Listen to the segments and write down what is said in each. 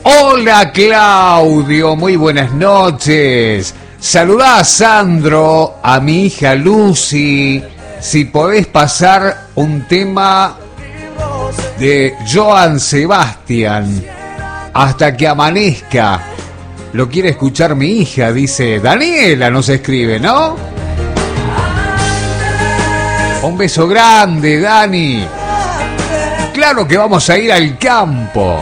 Hola Claudio, muy buenas noches. Saludá a Sandro, a mi hija Lucy. Si podés pasar un tema de Joan Sebastián, Hasta que amanezca. Lo quiere escuchar mi hija, dice Daniela, nos escribe, ¿no? Un beso grande, Dani. Claro que vamos a ir al campo.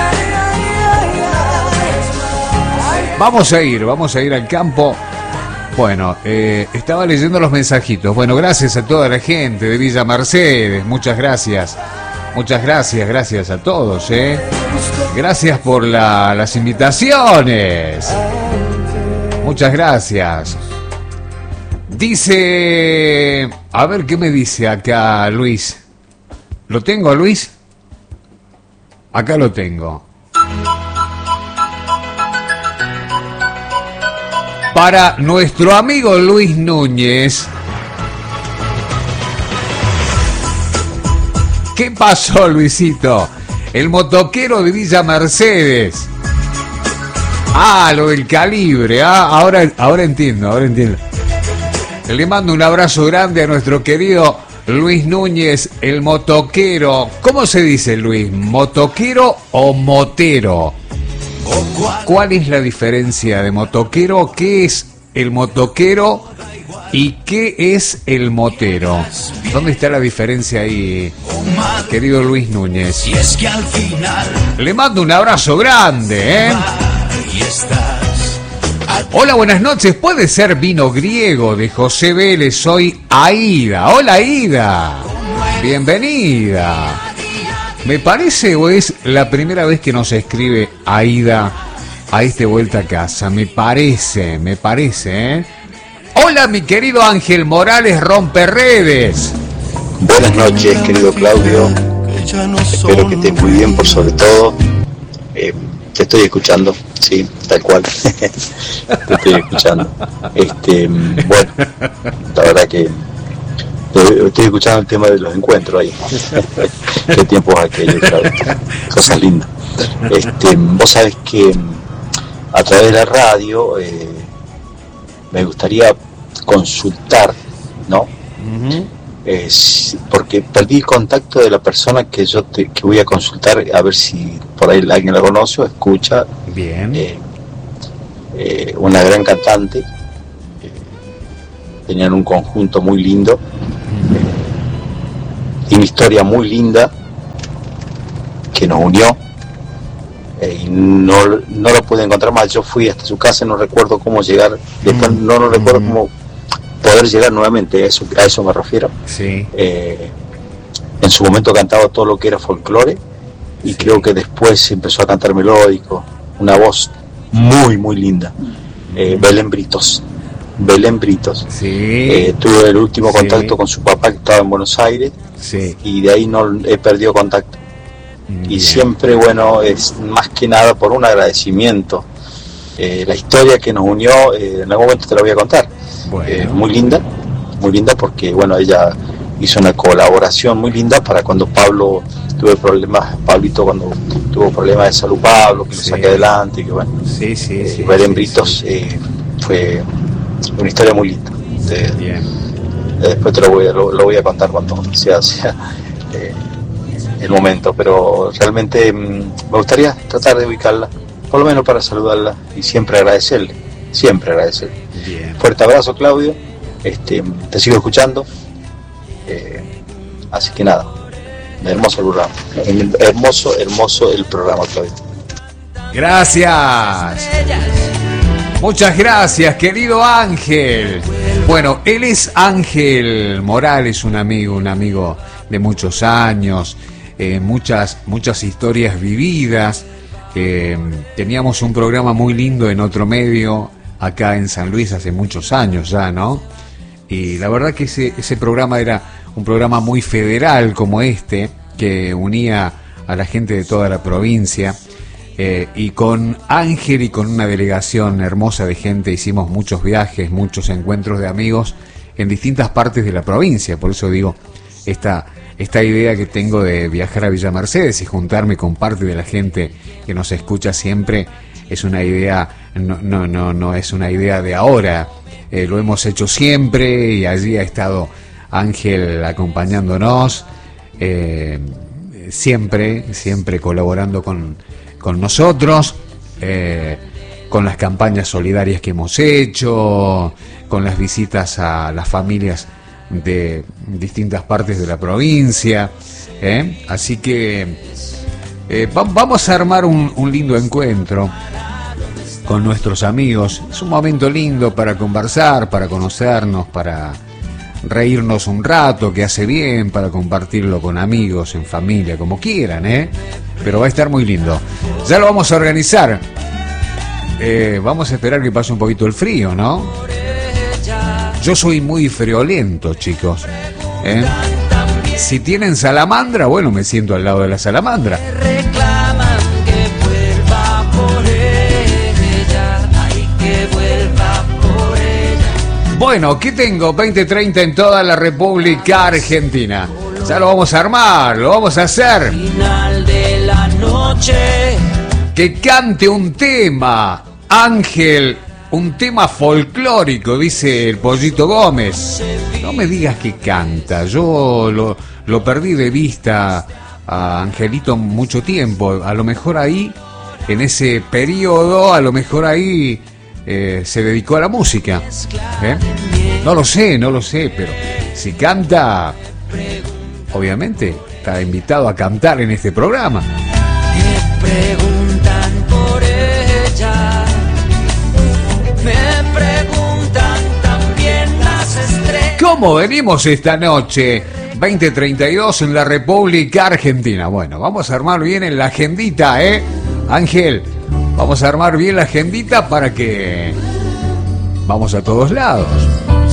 Vamos a ir al campo. Bueno, estaba leyendo los mensajitos. Bueno, gracias a toda la gente de Villa Mercedes. Muchas gracias. Gracias a todos, Gracias por las invitaciones. Muchas gracias. Dice... A ver, ¿qué me dice acá Luis? ¿Lo tengo, Luis? Acá lo tengo. Para nuestro amigo Luis Núñez. ¿Qué pasó, Luisito? El motoquero de Villa Mercedes. Ah, lo del calibre. Ah, ahora entiendo. Le mando un abrazo grande a nuestro querido Luis Núñez, el motoquero. ¿Cómo se dice, Luis? ¿Motoquero o motero? ¿Cuál es la diferencia de motoquero? ¿Qué es el motoquero y qué es el motero? ¿Dónde está la diferencia ahí, querido Luis Núñez? Le mando un abrazo grande, Hola, buenas noches. ¿Puede ser Vino Griego de José Vélez? Soy Aida. Hola, Aida. Bienvenida. Me parece, o es la primera vez que nos escribe Aida a este Vuelta a Casa. Me parece, Hola, mi querido Ángel Morales Romperredes. Buenas noches, querido Claudio. Espero que estés muy bien, por sobre todo. Te estoy escuchando, sí, tal cual. Te estoy escuchando. Bueno, la verdad que estoy escuchando el tema de los encuentros ahí. Qué tiempos aquellos, Claudio. Cosas lindas. Vos sabés que a través de la radio me gustaría consultar, ¿no? Uh-huh. Porque perdí el contacto de la persona que voy a consultar, a ver si por ahí alguien la conoce o escucha. Bien. Una gran cantante. Tenían un conjunto muy lindo. Y una historia muy linda que nos unió. Y no lo pude encontrar más. Yo fui hasta su casa, no recuerdo cómo llegar. Después no recuerdo cómo poder llegar nuevamente, a eso me refiero. Sí. En su momento cantaba todo lo que era folclore y sí, creo que después empezó a cantar melódico, una voz muy muy linda. Belén Britos. Sí. Tuve el último contacto con su papá, que estaba en Buenos Aires. Sí. Y de ahí no he perdido contacto. Bien. Y siempre, bueno, es más que nada por un agradecimiento. La historia que nos unió, en algún momento te la voy a contar. Bueno. Muy linda porque, bueno, ella hizo una colaboración muy linda para cuando Pablito cuando tuvo problemas de salud, Pablo, que lo saque adelante, que bueno. Sí. Belén Britos fue una historia muy linda. Después te lo voy a contar cuando sea el momento, pero realmente me gustaría tratar de ubicarla, por lo menos para saludarla y siempre agradecerle. Bien. Fuerte abrazo, Claudio. Te sigo escuchando. Así que nada, hermoso el programa. Hermoso el programa, Claudio. Gracias. Muchas gracias, querido Ángel. Bueno, él es Ángel Morales, un amigo de muchos años, muchas historias vividas. Teníamos un programa muy lindo en otro medio acá en San Luis hace muchos años ya, ¿no? Y la verdad que ese programa era un programa muy federal como que unía a la gente de toda la provincia, y con Ángel y con una delegación hermosa de gente hicimos muchos viajes, muchos encuentros de amigos en distintas partes de la provincia. Por eso digo, esta esta idea que tengo de viajar a Villa Mercedes y juntarme con parte de la gente que nos escucha siempre es una idea, no es una idea de ahora, lo hemos hecho siempre y allí ha estado Ángel acompañándonos, siempre colaborando con nosotros, con las campañas solidarias que hemos hecho, con las visitas a las familias de distintas partes de la provincia, así que vamos a armar un lindo encuentro con nuestros amigos. Es un momento lindo para conversar, para conocernos, para reírnos un rato, que hace bien, para compartirlo con amigos, en familia, como quieran, pero va a estar muy lindo. Ya lo vamos a organizar. Vamos a esperar que pase un poquito el frío, ¿no? Yo soy muy friolento, chicos. Si tienen salamandra, bueno, me siento al lado de la salamandra. Bueno, ¿qué tengo? 20:30 en toda la República Argentina. Ya lo vamos a armar, lo vamos a hacer. Final de la noche. Que cante un tema, Ángel. Un tema folclórico, dice el Pollito Gómez. No me digas que canta. Yo lo perdí de vista a Angelito mucho tiempo. A lo mejor ahí, en ese periodo, a lo mejor ahí se dedicó a la música. No lo sé, pero si canta, obviamente está invitado a cantar en este programa. Me preguntan por ella. Me preguntan también las estrellas. ¿Cómo venimos esta noche? 20:32 en la República Argentina. Bueno, vamos a armar bien en la agendita, Ángel, vamos a armar bien la agendita para que vamos a todos lados.